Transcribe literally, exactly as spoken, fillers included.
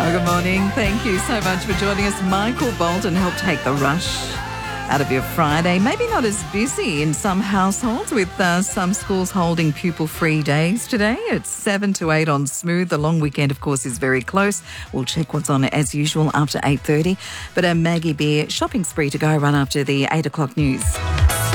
Oh, good morning. Thank you so much for joining us. Michael Bolton helped take the rush out of your Friday. Maybe not as busy in some households, with uh, some schools holding pupil-free days today. It's seven to eight on Smooth. The long weekend, of course, is very close. We'll check what's on as usual after eight thirty. But a Maggie Beer shopping spree to go right after the eight o'clock news.